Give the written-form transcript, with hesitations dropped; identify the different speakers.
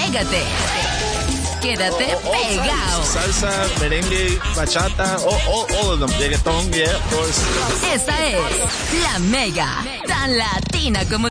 Speaker 1: Pégate. Quédate pegado.
Speaker 2: Salsa, merengue, bachata, all of them. Reggaeton, yeah, of course.
Speaker 1: Esta es La Mega, tan latina como